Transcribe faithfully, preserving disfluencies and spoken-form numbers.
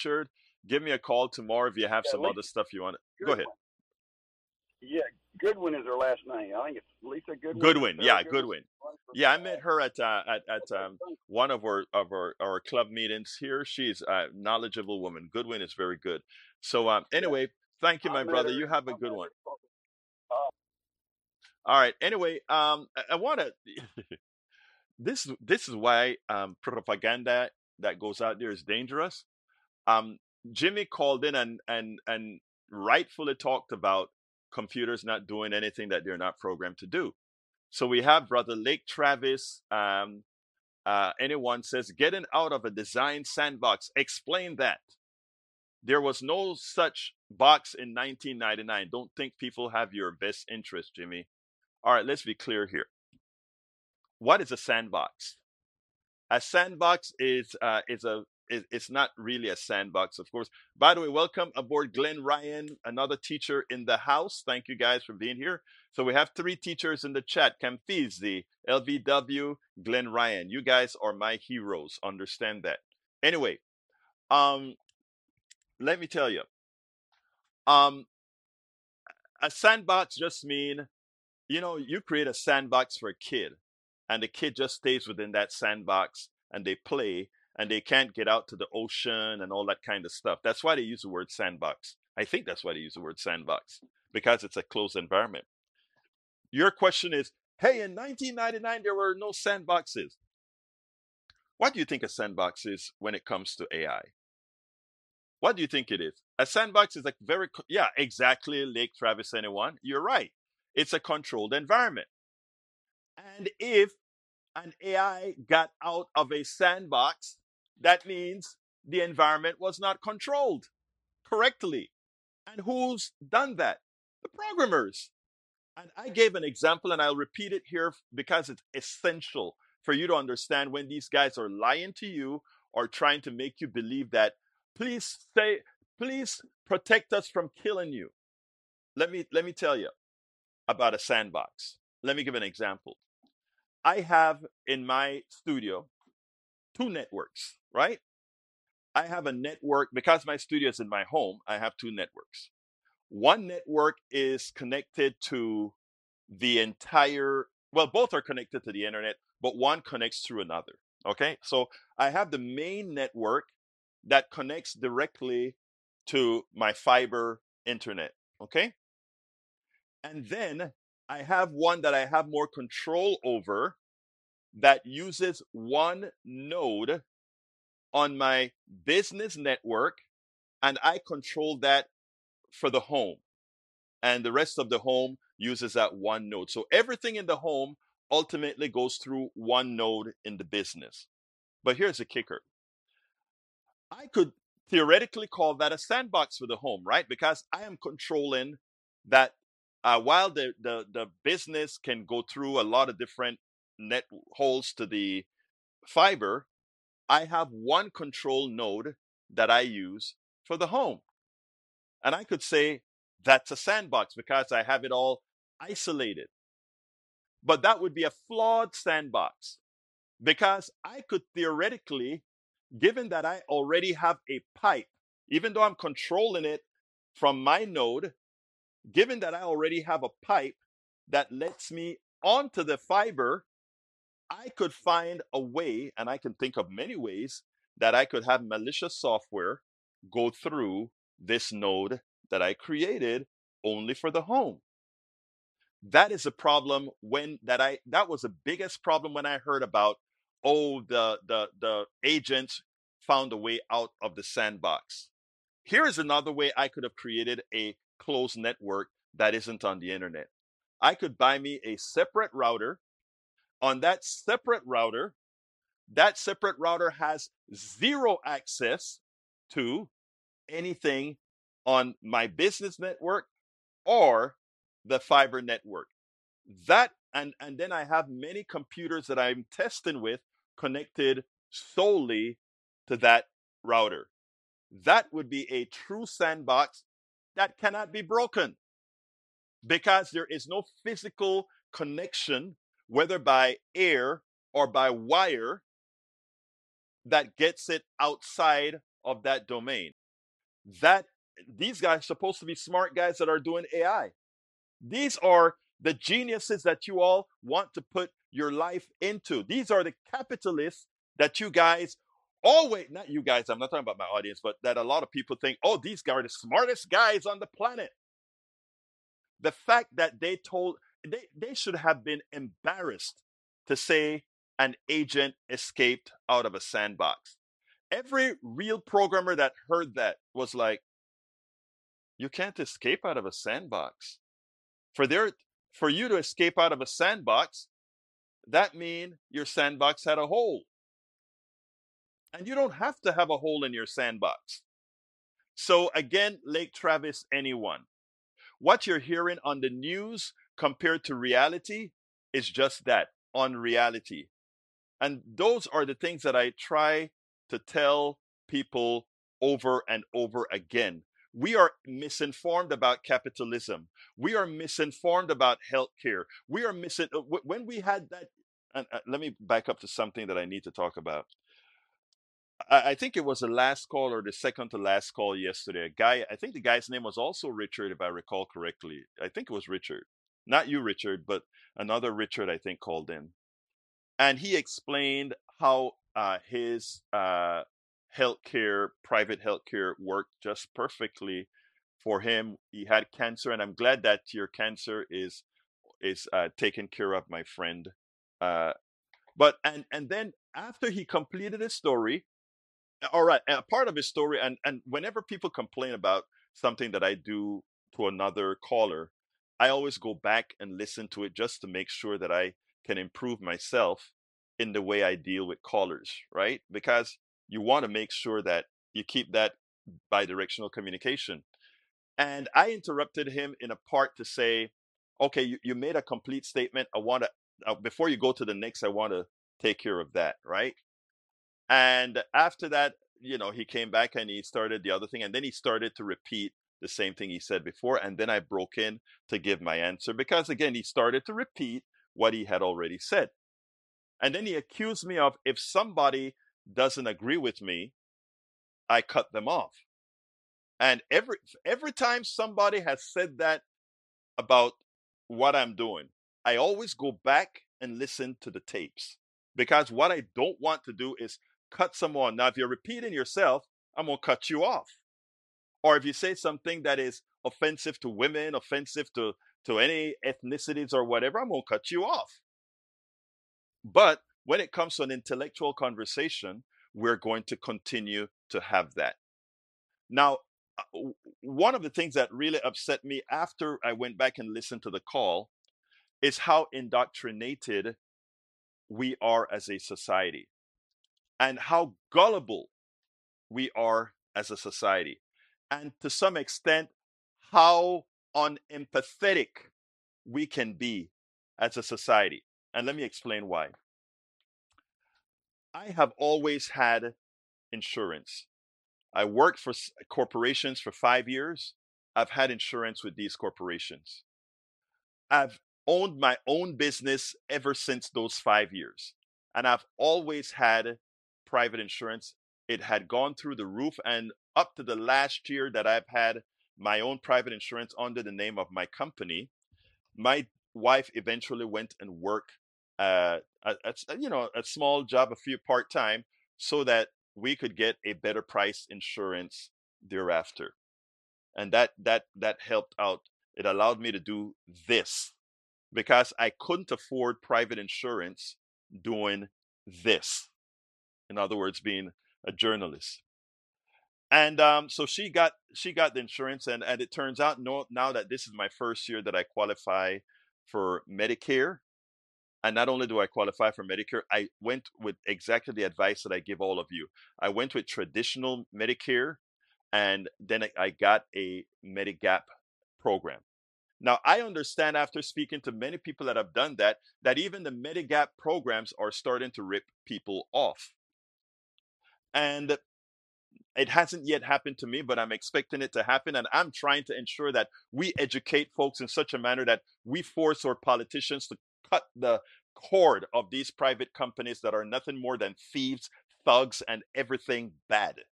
Richard. Give me a call tomorrow if you have Yeah, some Lisa other stuff you want. Go ahead. Goodwin. Yeah, Goodwin is her last name. I think it's Lisa Goodwin or Goodwin, Sarah yeah, Goodwin. Goodwin. Runs for, Yeah, I met uh, her at uh, at at okay, um, thank one of our of our, our club meetings here. She's a knowledgeable woman. Goodwin is very good. So um, you. Yeah, anyway, thank you, I my met brother. her. You have a I good met one. her. Uh, All right. Anyway, um, I, I want to. this this is why um, propaganda that goes out there is dangerous. Um, Jimmy called in and and and rightfully talked about computers not doing anything that they're not programmed to do. So we have brother Lake Travis. Um, uh, anyone says getting out of a design sandbox. Explain that. There was no such box in nineteen ninety-nine. Don't think people have your best interest, Jimmy. All right, let's be clear here. What is a sandbox? A sandbox is uh, is a is, it's not really a sandbox, of course. By the way, welcome aboard Glenn Ryan, another teacher in the house. Thank you guys for being here. So we have three teachers in the chat: Camfizi, L V W, Glenn Ryan. You guys are my heroes. Understand that. Anyway, um, let me tell you, um, a sandbox just mean you know you create a sandbox for a kid, and the kid just stays within that sandbox and they play and they can't get out to the ocean and all that kind of stuff. That's why they use the word sandbox. I think that's why they use the word sandbox, because it's a closed environment. Your question is, hey, in nineteen ninety-nine there were no sandboxes. What do you think a sandbox is when it comes to A I? What do you think it is? A sandbox is like very, yeah, exactly, Lake Travis, anyone. You're right. It's a controlled environment. And if an A I got out of a sandbox, that means the environment was not controlled correctly. And who's done that? The programmers. And I gave an example, and I'll repeat it here because it's essential for you to understand when these guys are lying to you or trying to make you believe that, please say, please protect us from killing you. Let me let me tell you about a sandbox. Let me give an example. I have in my studio two networks, right? I have a network because my studio is in my home. I have two networks. One network is connected to the entire, well, both are connected to the internet, but one connects through another. Okay. So I have the main network that connects directly to my fiber internet. Okay. And then I have one that I have more control over that uses one node on my business network, and I control that for the home. And the rest of the home uses that one node. So everything in the home ultimately goes through one node in the business. But here's the kicker. I could theoretically call that a sandbox for the home, right? Because I am controlling that uh, while the, the, the business can go through a lot of different net holes to the fiber, I have one control node that I use for the home. And I could say that's a sandbox because I have it all isolated. But that would be a flawed sandbox because I could theoretically, given that I already have a pipe, even though I'm controlling it from my node, given that I already have a pipe that lets me onto the fiber, I could find a way, and I can think of many ways, that I could have malicious software go through this node that I created only for the home. That is a problem when that I that was the biggest problem when I heard about, oh, the the the agents found a way out of the sandbox. Here is another way I could have created a closed network that isn't on the internet. I could buy me a separate router. On that separate router, that separate router has zero access to anything on my business network or the fiber network. That and and then I have many computers that I'm testing with connected solely to that router. That would be a true sandbox that cannot be broken because there is no physical connection, whether by air or by wire, that gets it outside of that domain. That these guys are supposed to be smart guys that are doing A I. These are the geniuses that you all want to put your life into. These are the capitalists that you guys always, not you guys, I'm not talking about my audience, but that a lot of people think, oh, these guys are the smartest guys on the planet. The fact that they told, they, they should have been embarrassed to say an agent escaped out of a sandbox. Every real programmer that heard that was like, you can't escape out of a sandbox. For there, for you to escape out of a sandbox, that means your sandbox had a hole. And you don't have to have a hole in your sandbox. So again, Lake Travis, anyone. What you're hearing on the news compared to reality is just that, unreality. And those are the things that I try to tell people over and over again. We are misinformed about capitalism. We are misinformed about healthcare. We are missing when we had that. And uh, let me back up to something that I need to talk about. I, I think it was the last call or the second to last call yesterday. A guy, I think the guy's name was also Richard, if I recall correctly. I think it was Richard, not you, Richard, but another Richard, I think, called in, and he explained how uh, his uh, healthcare, private healthcare, worked just perfectly for him. He had cancer, and I'm glad that your cancer is is uh, taken care of, my friend. Uh, but and and then after he completed his story, all right, a part of his story, and and whenever people complain about something that I do to another caller, I always go back and listen to it just to make sure that I can improve myself in the way I deal with callers, right? Because you want to make sure that you keep that bidirectional communication. And I interrupted him in a part to say, okay, you, you made a complete statement. I want to, uh, before you go to the next, I want to take care of that, right? And after that, you know, he came back and he started the other thing. And then he started to repeat the same thing he said before. And then I broke in to give my answer because, again, he started to repeat what he had already said. And then he accused me of, if somebody doesn't agree with me, I cut them off. And every every time somebody has said that about what I'm doing, I always go back and listen to the tapes. Because what I don't want to do is cut someone. Now, if you're repeating yourself, I'm going to cut you off. Or if you say something that is offensive to women, offensive to, to any ethnicities or whatever, I'm going to cut you off. But when it comes to an intellectual conversation, we're going to continue to have that. Now, one of the things that really upset me after I went back and listened to the call is how indoctrinated we are as a society and how gullible we are as a society. And to some extent, how unempathetic we can be as a society. And let me explain why. I have always had insurance. I worked for corporations for five years. I've had insurance with these corporations. I've owned my own business ever since those five years. And I've always had private insurance. It had gone through the roof. And up to the last year that I've had my own private insurance under the name of my company, my wife eventually went and worked uh, a, a, you know, a small job, a few part-time, so that we could get a better price insurance thereafter. And that that that helped out. It allowed me to do this because I couldn't afford private insurance doing this. In other words, being a journalist. And um, so she got she got the insurance, and, and it turns out no, now that this is my first year that I qualify for Medicare. And not only do I qualify for Medicare, I went with exactly the advice that I give all of you. I went with traditional Medicare, and then I got a Medigap program. Now, I understand after speaking to many people that have done that, that even the Medigap programs are starting to rip people off. And it hasn't yet happened to me, but I'm expecting it to happen. And I'm trying to ensure that we educate folks in such a manner that we force our politicians to cut the cord of these private companies that are nothing more than thieves, thugs, and everything bad.